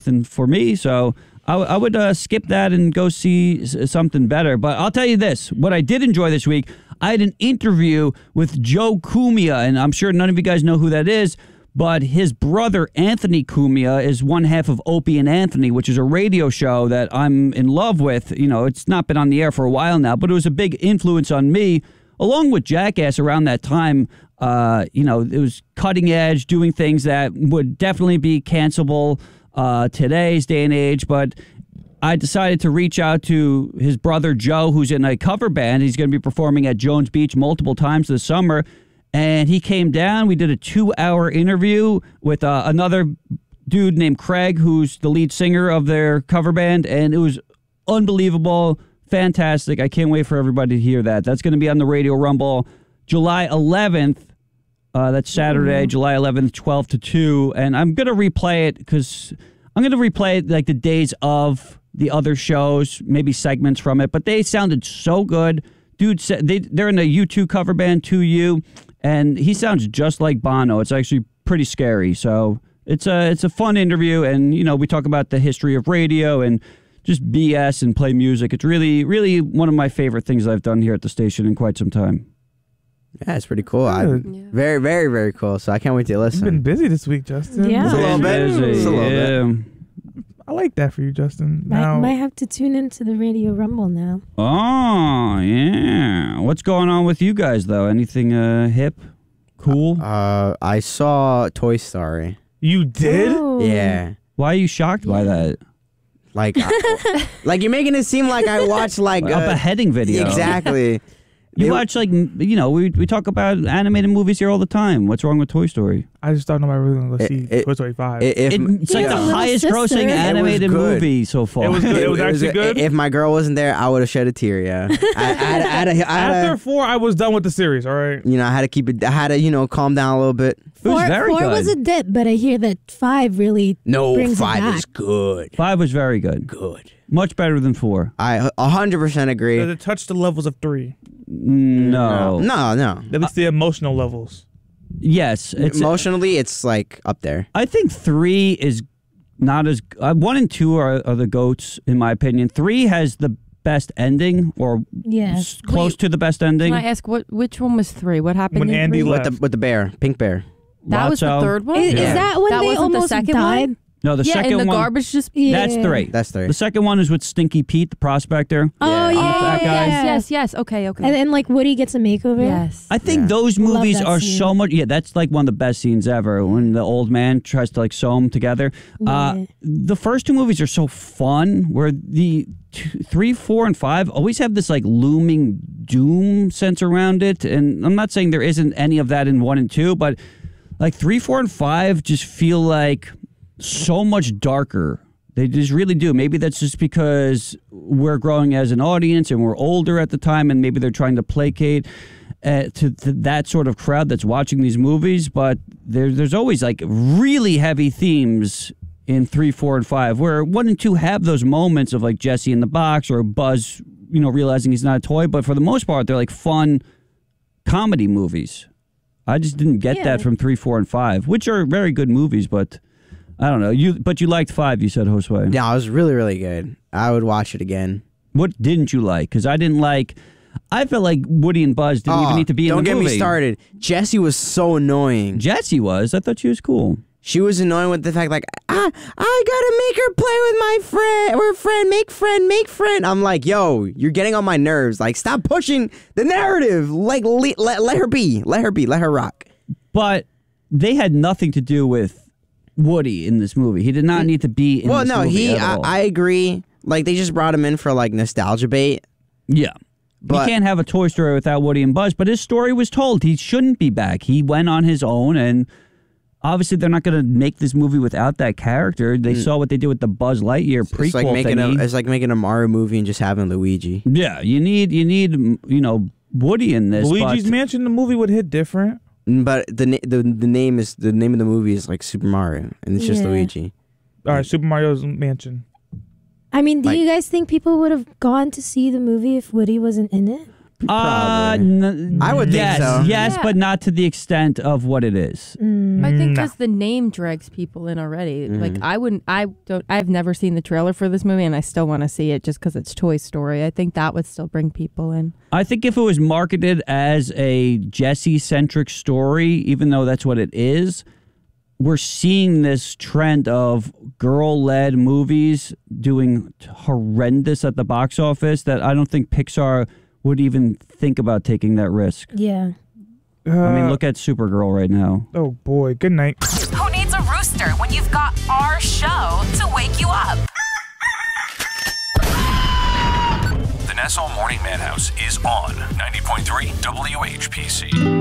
and for me, so I would skip that and go see something better. But I'll tell you this, what I did enjoy this week, I had an interview with Joe Cumia, and I'm sure none of you guys know who that is, but his brother, Anthony Cumia, is one half of Opie and Anthony, which is a radio show that I'm in love with. You know, it's not been on the air for a while now, but it was a big influence on me, along with Jackass around that time. You know, it was cutting edge, doing things that would definitely be cancelable today's day and age, but I decided to reach out to his brother Joe, who's in a cover band. He's going to be performing at Jones Beach multiple times this summer. And he came down. We did a 2-hour interview with another dude named Craig, who's the lead singer of their cover band. And it was unbelievable, fantastic. I can't wait for everybody to hear that. That's going to be on the Radio Rumble July 11th. That's Saturday, July 11th, 12 to 2. And I'm going to replay it because I'm going to replay it like the days of the other shows, maybe segments from it. But they sounded so good. Dude, they're in the U2 cover band, 2U. And he sounds just like Bono. It's actually pretty scary. So it's a fun interview. And, you know, we talk about the history of radio and just BS and play music. It's really, really one of my favorite things I've done here at the station in quite some time. Yeah, it's pretty cool. Very, very, very cool. So I can't wait to listen. You've been busy this week, Justin. Yeah. Just a little bit. Busy, Just a little bit. I like that for you, Justin. Might have to tune into the Radio Rumble now. Oh, yeah. What's going on with you guys, though? Anything hip? Cool? I saw Toy Story. You did? Oh. Yeah. Why are you shocked by that? Like, like you're making it seem like I watched like A beheading video. Exactly. You watch, like, you know, we talk about animated movies here all the time. What's wrong with Toy Story? I just thought nobody really going to go see Toy Story 5. It's like the highest grossing animated movie so far. It was good. It was actually good. If my girl wasn't there, I would have shed a tear. Yeah. After 4, I was done with the series. All right. You know, I had to keep it. I had to, you know, calm down a little bit. It was very four good. was a dip, but I hear that 5 really brings it 5 back. is good. 5 was very good. Good. Much better than 4. I 100% agree. Does it touch the levels of 3? No. No. At least the emotional levels. Yes. Emotionally, it's like up there. I think 3 is not as... 1 and 2 are the GOATs, in my opinion. 3 has the best ending, or close to the best ending. Can I ask, which one was 3? What happened When in Andy 3? left. With the bear, pink bear. That was the Lotso. 3rd one? Is that when That they wasn't the almost second died? one? No, the second in the one... garbage just... That's 3. That's 3. The second one is with Stinky Pete, the prospector. Oh, yeah. fat guy. Yes. Okay. And then, like, Woody gets a makeover. Yes. I think those movies that are scene. so much... Yeah, that's like one of the best scenes ever, when the old man tries to, like, sew them together. Yeah. The first 2 movies are so fun, where the 3, 4, and 5 always have this, like, looming doom sense around it. And I'm not saying there isn't any of that in 1 and 2, but, like, 3, 4, and 5 just feel like so much darker. They just really do. Maybe that's just because we're growing as an audience and we're older at the time, and maybe they're trying to placate to that sort of crowd that's watching these movies. But there's always, like, really heavy themes in 3, 4, and 5, where 1 and 2 have those moments of, like, Jesse in the box or Buzz, you know, realizing he's not a toy. But for the most part, they're like fun comedy movies. I just didn't get that from 3, 4, and 5, which are very good movies, but I don't know. But you liked 5, you said, Josue. Yeah, it was really, really good. I would watch it again. What didn't you like? Because I didn't like... I felt like Woody and Buzz didn't even need to be in the movie. Don't get me started. Jessie was so annoying. Jessie was? I thought she was cool. She was annoying with the fact, like, I gotta make her play with my friend. Or make friend. I'm like, yo, you're getting on my nerves. Like, stop pushing the narrative. Like, let her be. Let her rock. But they had nothing to do with Woody in this movie. He did not need to be in this movie at all. I agree. Like, they just brought him in for, like, nostalgia bait. Yeah. But you can't have a Toy Story without Woody and Buzz, but his story was told. He shouldn't be back. He went on his own, and obviously they're not going to make this movie without that character. They saw what they did with the Buzz Lightyear prequel it's like making a Mario movie and just having Luigi. Yeah, you need you know, Woody in this. Luigi's Mansion, the movie would hit different. But the name of the movie is like Super Mario, and it's just Luigi. All right, Super Mario's Mansion. I mean, do you guys think people would have gone to see the movie if Woody wasn't in it? I would think so. Yes, but not to the extent of what it is. I think because the name drags people in already. Like I've never seen the trailer for this movie, and I still want to see it just because it's Toy Story. I think that would still bring people in. I think if it was marketed as a Jessie-centric story, even though that's what it is, we're seeing this trend of girl-led movies doing horrendous at the box office that I don't think Pixar would even think about taking that risk. Yeah. I mean, look at Supergirl right now. Oh, boy. Good night. Who needs a rooster when you've got our show to wake you up? The Nassau Morning Madhouse is on 90.3 WHPC.